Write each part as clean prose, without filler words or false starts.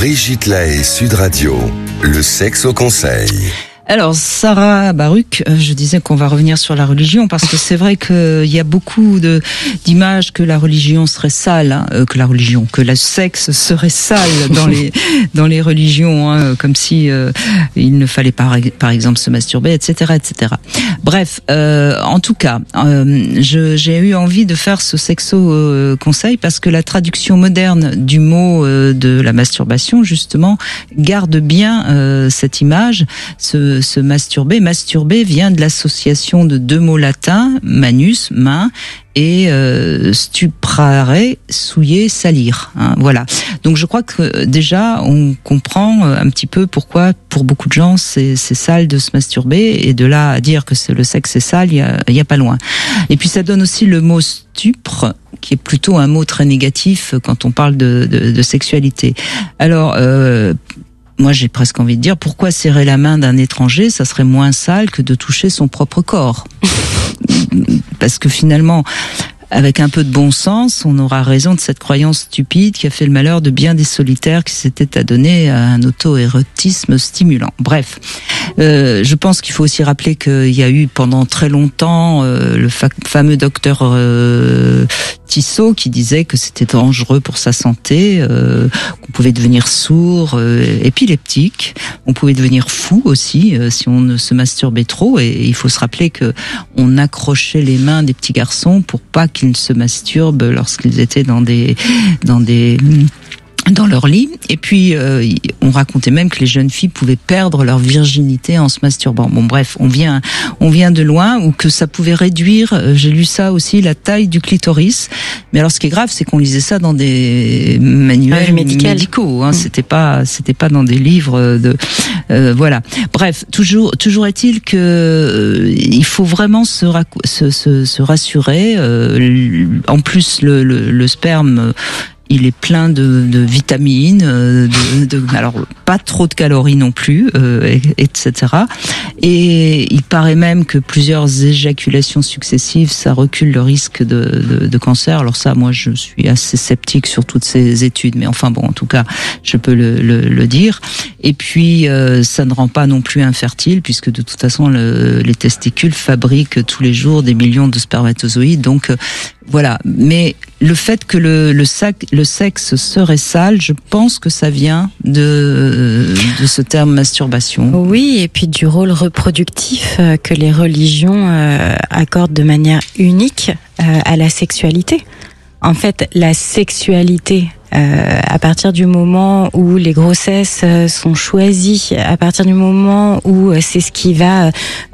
Brigitte Lahaie, Sud Radio, le sexe au conseil. Alors, Sarah Baruch, je disais qu'on va revenir sur la religion parce que c'est vrai qu'il y a beaucoup d'images que la religion serait sale, que le sexe serait sale dans les religions, comme si il ne fallait pas, par exemple, se masturber, etc., etc. Bref, en tout cas, j'ai eu envie de faire ce sexo conseil parce que la traduction moderne du mot de la masturbation, justement, garde bien cette image. Se masturber. Masturber vient de l'association de deux mots latins, manus, main, et stuprare, souiller, salir. Voilà. Donc je crois que déjà on comprend un petit peu pourquoi pour beaucoup de gens c'est sale de se masturber, et de là à dire que le sexe est sale, il y a pas loin. Et puis ça donne aussi le mot stupre, qui est plutôt un mot très négatif quand on parle de sexualité. Alors moi, j'ai presque envie de dire, pourquoi serrer la main d'un étranger, ça serait moins sale que de toucher son propre corps? Parce que finalement, avec un peu de bon sens, on aura raison de cette croyance stupide qui a fait le malheur de bien des solitaires qui s'étaient adonnés à un auto-érotisme stimulant. Bref, je pense qu'il faut aussi rappeler qu'il y a eu pendant très longtemps le fameux docteur Tissot qui disait que c'était dangereux pour sa santé, qu'on pouvait devenir sourd, épileptique, on pouvait devenir fou aussi si on ne se masturbait trop. Et il faut se rappeler que on accrochait les mains des petits garçons pour pas qu'ils ne se masturbent lorsqu'ils étaient dans leur lit. Et puis on racontait même que les jeunes filles pouvaient perdre leur virginité en se masturbant. Bon bref, on vient de loin, ou que ça pouvait réduire, j'ai lu ça aussi, la taille du clitoris. Mais alors ce qui est grave, c'est qu'on lisait ça dans des manuels médicaux, c'était pas dans des livres voilà. Bref, toujours est-il que il faut vraiment se rassurer. En plus le sperme, il est plein de vitamines, alors pas trop de calories non plus, etc. Et il paraît même que plusieurs éjaculations successives, ça recule le risque de cancer. Alors ça, moi, je suis assez sceptique sur toutes ces études, mais enfin bon, en tout cas, je peux le dire. Et puis, ça ne rend pas non plus infertile, puisque de toute façon, les testicules fabriquent tous les jours des millions de spermatozoïdes. Donc voilà. Mais le fait que le sexe serait sale, je pense que ça vient de ce terme masturbation. Oui, et puis du rôle reproductif que les religions accordent de manière unique à la sexualité. En fait, la sexualité, à partir du moment où les grossesses sont choisies, à partir du moment où c'est ce qui va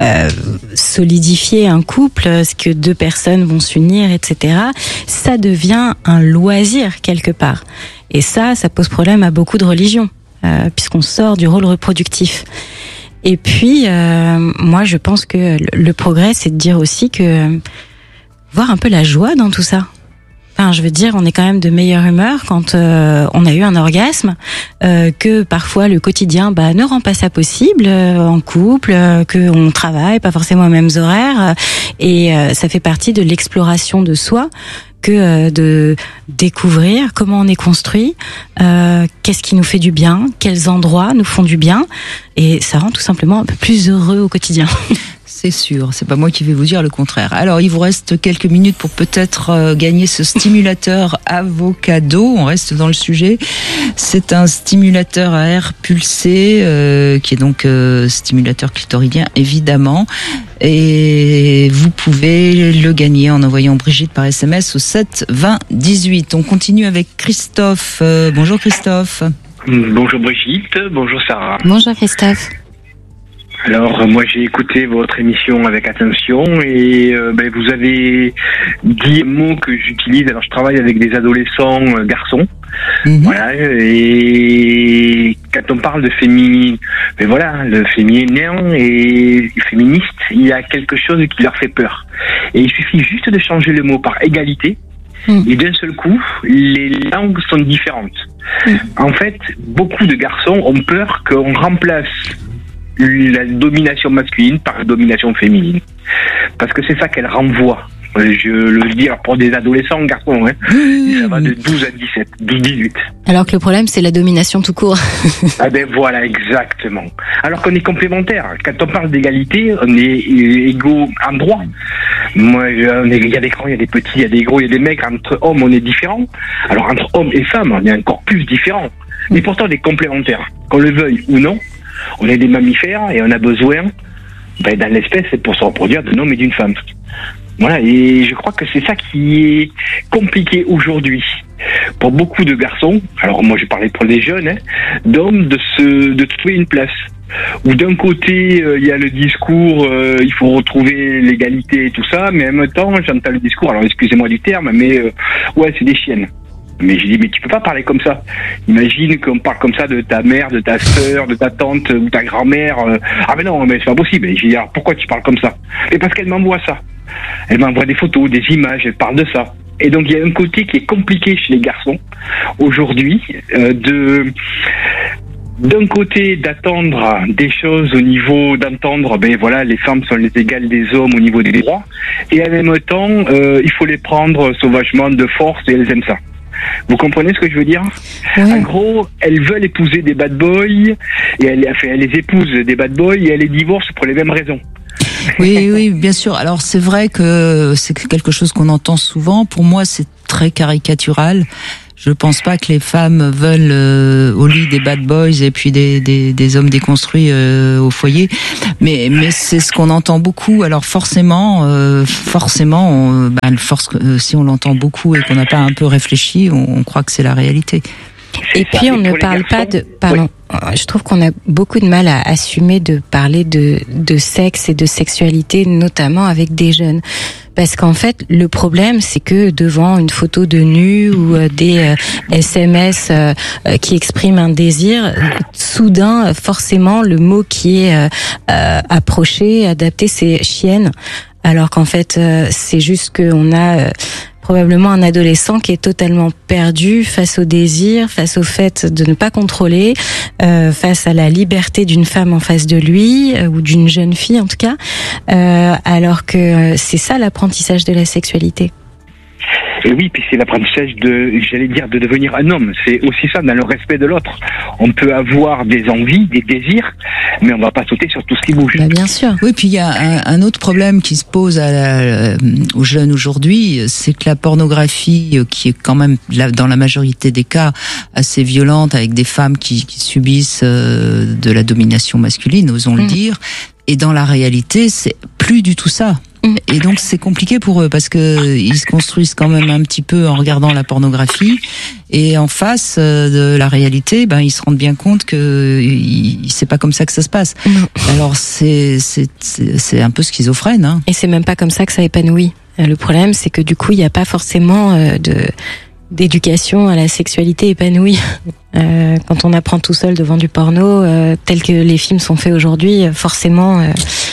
solidifier un couple, ce que deux personnes vont s'unir, etc., ça devient un loisir quelque part. Et ça pose problème à beaucoup de religions, puisqu'on sort du rôle reproductif. Et puis, moi, je pense que le progrès, c'est de dire aussi que voir un peu la joie dans tout ça. Enfin, je veux dire, on est quand même de meilleure humeur quand on a eu un orgasme, que parfois le quotidien ne rend pas ça possible en couple, que on travaille pas forcément aux mêmes horaires, et ça fait partie de l'exploration de soi, que de découvrir comment on est construit, qu'est-ce qui nous fait du bien, quels endroits nous font du bien, et ça rend tout simplement un peu plus heureux au quotidien. C'est sûr, c'est pas moi qui vais vous dire le contraire. Alors, il vous reste quelques minutes pour peut-être gagner ce stimulateur Avocado. On reste dans le sujet. C'est un stimulateur à air pulsé, qui est donc stimulateur clitoridien, évidemment. Et vous pouvez le gagner en envoyant Brigitte par SMS au 7 20 18. On continue avec Christophe. Bonjour Christophe. Bonjour Brigitte, bonjour Sarah. Bonjour Christophe. Alors moi j'ai écouté votre émission avec attention, et vous avez dit un mot que j'utilise. Alors je travaille avec des adolescents garçons, voilà, et quand on parle de le féminin et féministe, il y a quelque chose qui leur fait peur, et il suffit juste de changer le mot par égalité, et d'un seul coup les langues sont différentes. En fait, beaucoup de garçons ont peur qu'on remplace la domination masculine par la domination féminine, parce que c'est ça qu'elle renvoie Je le dis pour des adolescents, garçons, hein. Ça va de 12 à 17, 12-18. Alors que le problème, c'est la domination tout court. Ah ben voilà, exactement. Alors qu'on est complémentaires. Quand on parle d'égalité, on est égaux en droit. Moi, il y a des grands, il y a des petits, il y a des gros, il y a des mecs. Entre hommes, on est différents. Alors entre hommes et femmes, on est encore plus différents. Mais pourtant, on est complémentaires. Qu'on le veuille ou non, on est des mammifères et on a besoin, dans l'espèce, pour se reproduire d'un homme et d'une femme. Voilà, et je crois que c'est ça qui est compliqué aujourd'hui pour beaucoup de garçons. Alors moi, je parlais pour les jeunes, d'hommes, de trouver une place. Où d'un côté, il y a le discours, il faut retrouver l'égalité et tout ça, mais en même temps, j'entends le discours, alors excusez-moi du terme, mais ouais, c'est des chiennes. Mais j'ai dit, mais tu peux pas parler comme ça. Imagine qu'on parle comme ça de ta mère, de ta sœur, de ta tante ou ta grand-mère. Ah mais non, mais c'est pas possible. Et j'ai dit, alors pourquoi tu parles comme ça? Et parce qu'elle m'envoie ça. Elle m'envoie des photos, des images, elle parle de ça. Et donc il y a un côté qui est compliqué chez les garçons aujourd'hui, d'un côté d'attendre des choses au niveau d'entendre, voilà, les femmes sont les égales des hommes au niveau des droits, et en même temps, il faut les prendre sauvagement de force et elles aiment ça. Vous comprenez ce que je veux dire? Oui. En gros, elles veulent épouser des bad boys, et elles les épousent des bad boys et elles les divorcent pour les mêmes raisons. Oui, bien sûr. Alors c'est vrai que c'est quelque chose qu'on entend souvent. Pour moi, c'est très caricatural. Je pense pas que les femmes veulent au lit des bad boys et puis des hommes déconstruits au foyer, mais c'est ce qu'on entend beaucoup. Alors forcément, si on l'entend beaucoup et qu'on n'a pas un peu réfléchi, on croit que c'est la réalité. Et puis on ne parle pas de... Pardon, oui. Je trouve qu'on a beaucoup de mal à assumer de parler de sexe et de sexualité, notamment avec des jeunes. Parce qu'en fait, le problème, c'est que devant une photo de nu ou des SMS qui expriment un désir, soudain, forcément, le mot qui est approché, adapté, c'est chienne. Alors qu'en fait, c'est juste qu'on a... probablement un adolescent qui est totalement perdu face au désir, face au fait de ne pas contrôler, face à la liberté d'une femme en face de lui, ou d'une jeune fille en tout cas, alors que c'est ça l'apprentissage de la sexualité. Et oui, puis c'est l'apprentissage de devenir un homme. C'est aussi ça, dans le respect de l'autre. On peut avoir des envies, des désirs, mais on va pas sauter sur tout ce qui bouge. Bien sûr. Oui, puis il y a un autre problème qui se pose aux jeunes aujourd'hui, c'est que la pornographie, qui est quand même, dans la majorité des cas, assez violente, avec des femmes qui subissent de la domination masculine, osons le dire, et dans la réalité, c'est plus du tout ça. Et donc c'est compliqué pour eux parce que ils se construisent quand même un petit peu en regardant la pornographie, et en face de la réalité, ils se rendent bien compte que c'est pas comme ça que ça se passe. Non. Alors c'est un peu schizophrène, hein. Et c'est même pas comme ça que ça épanouit. Le problème, c'est que du coup, il n'y a pas forcément d'éducation à la sexualité épanouie. Quand on apprend tout seul devant du porno, tel que les films sont faits aujourd'hui, forcément,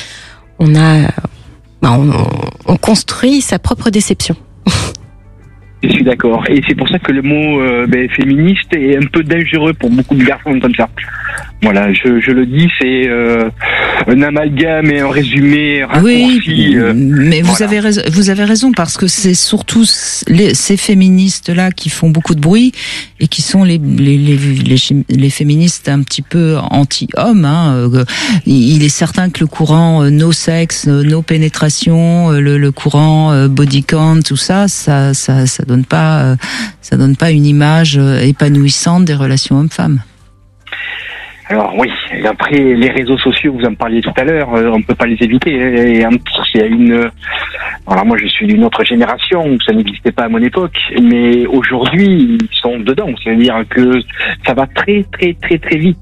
on construit sa propre déception. Je suis d'accord. Et c'est pour ça que le mot féministe est un peu dangereux pour beaucoup de garçons comme ça. Voilà, je le dis, c'est un amalgame et un résumé raccourci. Oui, mais voilà. Vous avez raison, parce que c'est surtout ces féministes-là qui font beaucoup de bruit et qui sont les féministes un petit peu anti-hommes. Hein. Il est certain que le courant no sexe, no pénétration, le courant body count, tout ça donne pas une image épanouissante des relations hommes-femmes. Alors oui, et après les réseaux sociaux, vous en parliez tout à l'heure, on ne peut pas les éviter. Et en plus, il y a alors moi je suis d'une autre génération, ça n'existait pas à mon époque, mais aujourd'hui ils sont dedans, c'est-à-dire que ça va très très très très vite.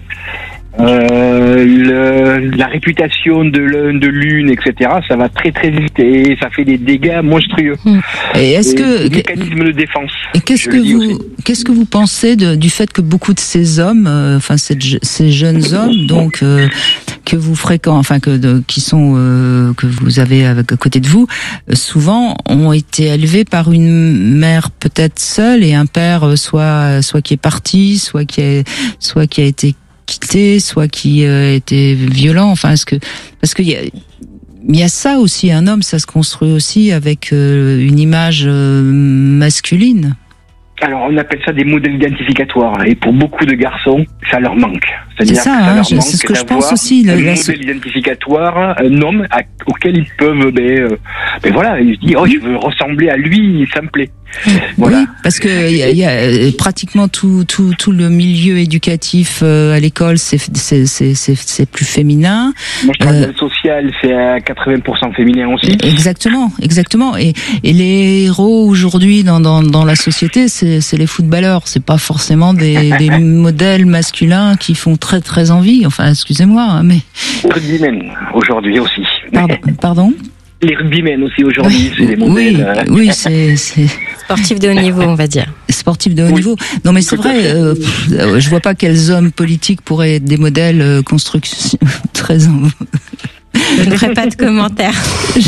La réputation de l'une, etc., ça va très très vite et ça fait des dégâts monstrueux. Et est-ce que des mécanismes de défense. Et qu'est-ce que vous pensez du fait que beaucoup de ces hommes, ces jeunes hommes, donc que vous fréquentez, que vous avez à côté de vous, souvent ont été élevés par une mère peut-être seule et un père soit qui est parti, soit qui a été quitté, soit qui était violent. Parce que il y a ça aussi, un homme, ça se construit aussi avec une image masculine. Alors, on appelle ça des modèles identificatoires. Et pour beaucoup de garçons, ça leur manque. C'est ça, c'est ce que je pense aussi. Un modèle identificatoire, un homme auquel ils peuvent, voilà, ils se disent, oh, je veux ressembler à lui, ça me plaît. Voilà. Oui, parce que il y a pratiquement tout le milieu éducatif à l'école, c'est plus féminin. Moi, je travaille dans le social, c'est à 80% féminin aussi. Exactement. Et les héros aujourd'hui dans la société, c'est les footballeurs. C'est pas forcément des modèles masculins qui font très très envie. Enfin, excusez-moi, mais. Les rugbymen aujourd'hui aussi. Pardon. Les rugbymen aussi aujourd'hui, c'est des modèles. Oui, c'est sportifs de haut niveau, on va dire. Sportifs de haut niveau. Non, mais c'est vrai. Je vois pas quels hommes politiques pourraient être des modèles construction très. Je ne ferai pas de commentaires.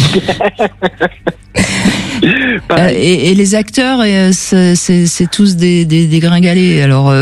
Et les acteurs, c'est tous des gringalés. Alors.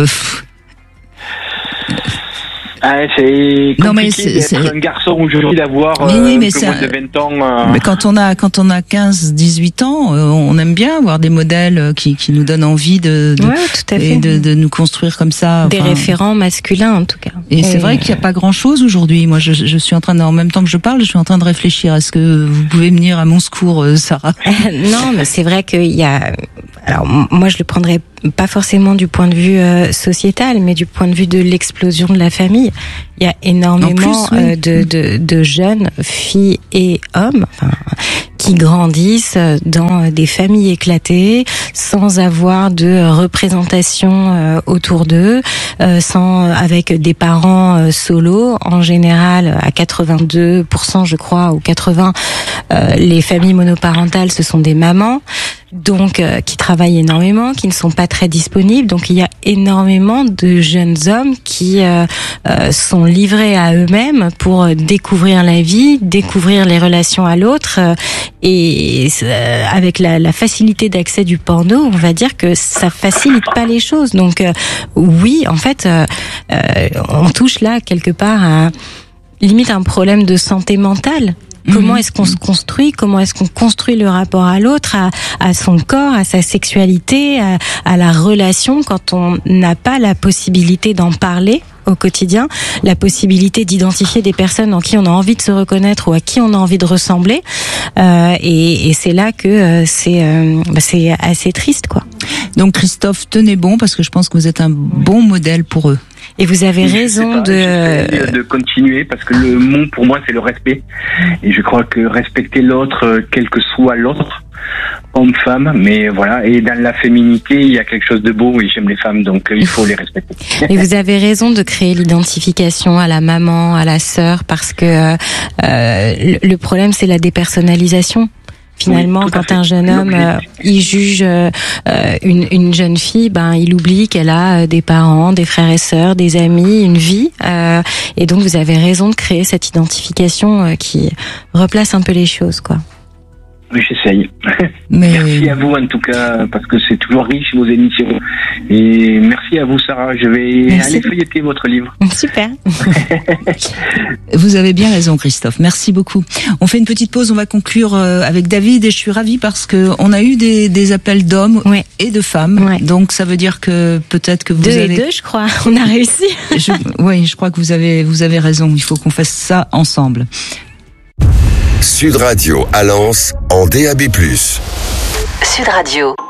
C'est compliqué d'être un garçon aujourd'hui, d'avoir un peu moins de 20 ans. Mais quand on a 15-18 ans, on aime bien avoir des modèles qui nous donnent envie de nous construire comme ça. Des référents masculins, en tout cas. Et c'est vrai qu'il n'y a pas grand-chose aujourd'hui. Moi, je suis en train en même temps que je parle, je suis en train de réfléchir. Est-ce que vous pouvez venir à mon secours, Sarah? Non, mais c'est vrai qu'il y a... Alors, moi, je le prendrais pas forcément du point de vue sociétal, mais du point de vue de l'explosion de la famille. Il y a énormément de jeunes filles et hommes qui grandissent dans des familles éclatées, sans avoir de représentation autour d'eux, avec des parents solos. En général, à 82%, je crois, ou 80%, les familles monoparentales, ce sont des mamans. Donc qui travaillent énormément, qui ne sont pas très disponibles. Donc il y a énormément de jeunes hommes qui sont livrés à eux-mêmes pour découvrir la vie, découvrir les relations à l'autre. Et avec la facilité d'accès du porno, on va dire que ça facilite pas les choses. Donc oui, en fait, on touche là quelque part à limite un problème de santé mentale. Comment est-ce qu'on se construit? Comment est-ce qu'on construit le rapport à l'autre, à son corps, à sa sexualité, à la relation, quand on n'a pas la possibilité d'en parler au quotidien, la possibilité d'identifier des personnes en qui on a envie de se reconnaître ou à qui on a envie de ressembler. Et c'est là que c'est assez triste, quoi. Donc Christophe, tenez bon, parce que je pense que vous êtes un bon modèle pour eux. Et vous avez raison de continuer, parce que le mot pour moi c'est le respect, et je crois que respecter l'autre, quel que soit l'autre, homme, femme, mais voilà, et dans la féminité il y a quelque chose de beau, et j'aime les femmes, donc il faut les respecter. Et vous avez raison de créer l'identification à la maman, à la sœur, parce que le problème c'est la dépersonnalisation. Finalement, quand un jeune homme il juge une jeune fille, il oublie qu'elle a des parents, des frères et sœurs, des amis, une vie. Et donc, vous avez raison de créer cette identification qui replace un peu les choses, quoi. Oui, j'essaye. Merci à vous en tout cas, parce que c'est toujours riche vos émissions. Et merci à vous Sarah, je vais aller feuilleter votre livre. Super. Vous avez bien raison Christophe, merci beaucoup. On fait une petite pause, on va conclure avec David, et je suis ravie parce que on a eu des appels d'hommes et de femmes. Donc ça veut dire que peut-être que vous avez... Deux, je crois, on a réussi. Je crois que vous avez raison, il faut qu'on fasse ça ensemble. Sud Radio à Lens en DAB+. Sud Radio.